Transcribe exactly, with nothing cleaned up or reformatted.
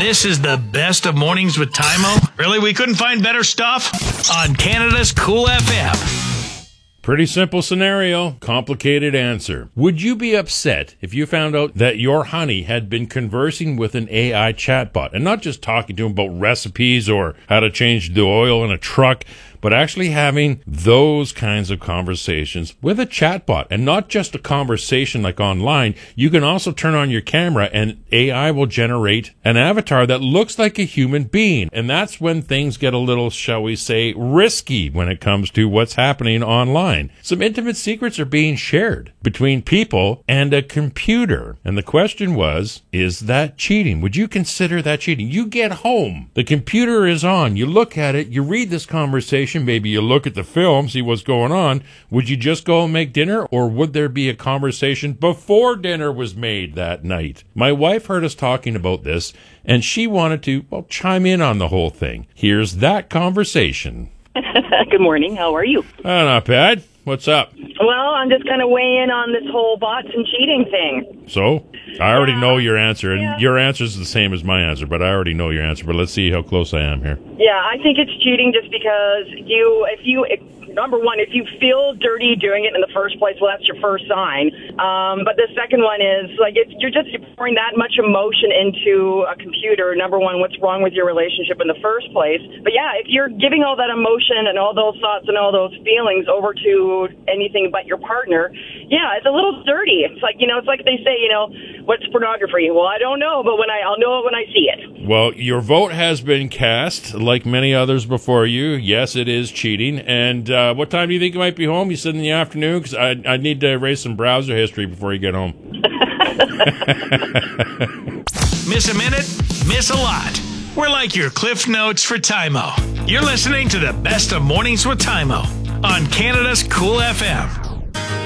This is the best of Mornings with Tymo. Really, we couldn't find better stuff? On Canada's Cool F M. Pretty simple scenario, complicated answer. Would you be upset if you found out that your honey had been conversing with an A I chatbot and not just talking to him about recipes or how to change the oil in a truck, but actually having those kinds of conversations with a chatbot, and not just a conversation like online? You can also turn on your camera and A I will generate an avatar that looks like a human being. And that's when things get a little, shall we say, risky when it comes to what's happening online. Some intimate secrets are being shared between people and a computer. And the question was, is that cheating? Would you consider that cheating? You get home, the computer is on, you look at it, you read this conversation, maybe you look at the film, see what's going on. Would you just go and make dinner, or would there be a conversation before dinner was made that night? My wife heard us talking about this, and she wanted to, well, chime in on the whole thing. Here's that conversation. Good morning. How are you? Oh, not bad. What's up? Well, I'm just kind of weighing in on this whole bots and cheating thing. So? I already Yeah. know your answer, and Yeah. your answer is the same as my answer, but I already know your answer. But let's see how close I am here. Yeah, I think it's cheating just because you, if you, if, number one, if you feel dirty doing it in the first place, well, that's your first sign. Um, but the second one is, like, if you're just pouring that much emotion into a computer, number one, what's wrong with your relationship in the first place? But yeah, if you're giving all that emotion and all those thoughts and all those feelings over to anything but your partner, yeah, it's a little dirty. It's like, you know, it's like they say, you know, what's pornography? Well, I don't know, but when I, I'll know it when I see it. Well, your vote has been cast, like many others before you. Yes, it is cheating. And uh, what time do you think you might be home? You said in the afternoon? Because I, I need to erase some browser history before you get home. Miss a minute? Miss a lot. We're like your Cliff Notes for Tymo. You're listening to the best of Mornings with Tymo on Canada's Cool F M.